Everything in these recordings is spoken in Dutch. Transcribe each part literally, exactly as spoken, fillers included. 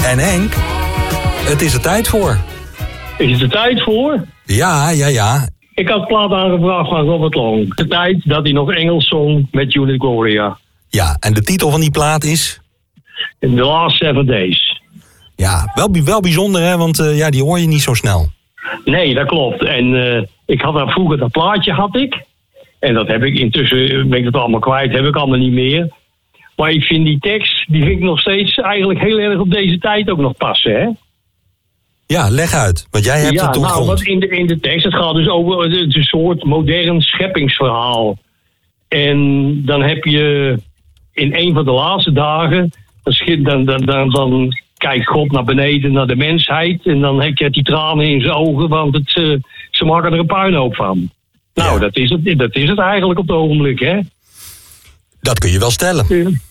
En Henk, het is er tijd voor. Is het er tijd voor? Ja, ja, ja. Ik had plaat aangevraagd van Robert Long. De tijd dat hij nog Engels zong met Unit Gloria. Ja, en de titel van die plaat is? The Last Seven Days. Ja, wel, wel bijzonder hè, want uh, ja, die hoor je niet zo snel. Nee, dat klopt. En uh, ik had daar vroeger dat plaatje, had ik. En dat heb ik intussen, ben ik het allemaal kwijt, heb ik allemaal niet meer. Maar ik vind die tekst, die vind ik nog steeds eigenlijk heel erg op deze tijd ook nog passen, hè? Ja, leg uit, want jij hebt ja, het ontgrond. Nou, wat in de, in de tekst, het gaat dus over het een soort modern scheppingsverhaal. En dan heb je in een van de laatste dagen, dan, dan, dan, dan kijkt God naar beneden, naar de mensheid. En dan heb je die tranen in zijn ogen, want het, uh, ze maken er een puinhoop van. Nou, ja. dat, is het, dat is het eigenlijk op het ogenblik, hè? Dat kun je wel stellen.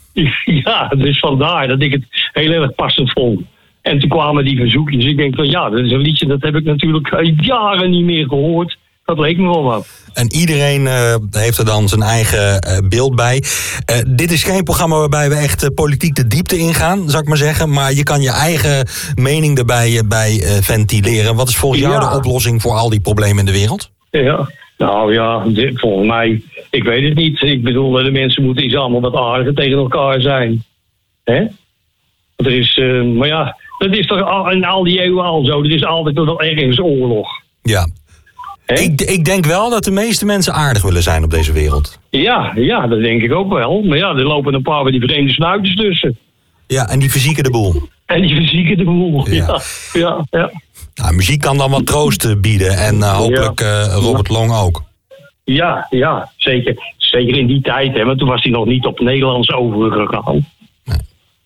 Ja, dus vandaar dat ik het heel erg passend vond. En toen kwamen die verzoekjes. Ik denk van ja, dat is een liedje, dat heb ik natuurlijk jaren niet meer gehoord. Dat leek me wel wat. En iedereen uh, heeft er dan zijn eigen uh, beeld bij. Uh, dit is geen programma waarbij we echt uh, politiek de diepte ingaan, zou ik maar zeggen. Maar je kan je eigen mening erbij uh, bij, uh, ventileren. Wat is volgens jou ja. de oplossing voor al die problemen in de wereld? Ja, nou ja, dit, volgens mij, ik weet het niet. Ik bedoel, de mensen moeten iets allemaal wat aardiger tegen elkaar zijn. Hè? Er is, uh, maar ja, dat is toch al, in al die eeuwen al zo. Er is altijd wel ergens oorlog. Ja. Ik, ik denk wel dat de meeste mensen aardig willen zijn op deze wereld. Ja, ja, dat denk ik ook wel. Maar ja, er lopen een paar van die vreemde snuiters tussen. Ja, en die verzieken de boel. En die verzieken de boel, ja. ja, ja, ja. Nou, muziek kan dan wat troost bieden. En uh, hopelijk uh, Robert Long ook. Ja, ja, zeker. Zeker in die tijd, hè, want toen was hij nog niet op Nederlands overgegaan. Nee.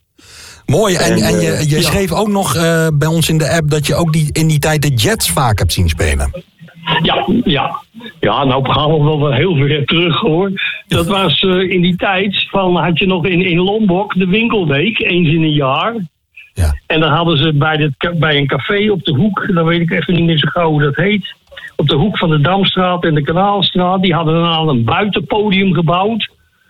Mooi, en, en, en je, je ja. schreef ook nog uh, bij ons in de app dat je ook die, in die tijd de Jets vaak hebt zien spelen. Ja, ja. Ja, nou gaan we wel heel ver terug hoor. Dat was uh, in die tijd van, had je nog in, in Lombok de winkelweek, eens in een jaar. Ja. En dan hadden ze bij, dit, bij een café op de hoek, dan weet ik even niet meer zo gauw hoe dat heet, op de hoek van de Damstraat en de Kanaalstraat, die hadden dan een buitenpodium gebouwd.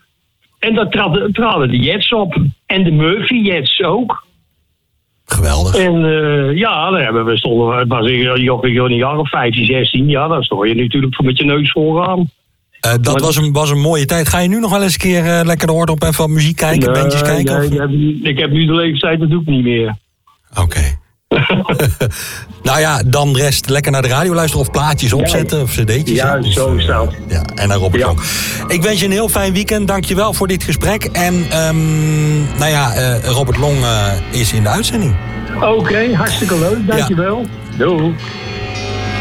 En daar traden, traden de Jets op. En de Murphy Jets ook. Geweldig. En uh, ja, daar hebben we stonden, het was een jaar of vijftien, zestien. Ja, daar stond je natuurlijk voor met je neus vooraan. Uh, dat was een, was een mooie tijd. Ga je nu nog wel eens een keer uh, lekker de hoort op en van muziek kijken, nee, bandjes kijken? Nee, of? Ik, heb, ik heb nu de leeftijd, dat doe ik niet meer. Oké. Okay. Nou ja, dan rest lekker naar de radio luisteren of plaatjes opzetten ja, of cd'tjes. Ja, dus, zo is dat. Ja, en naar Robert Long. Ja. Ik wens je een heel fijn weekend. Dankjewel voor dit gesprek. En um, nou ja, uh, Robert Long uh, is in de uitzending. Oké, okay, hartstikke leuk. Dankjewel. Ja. Doei.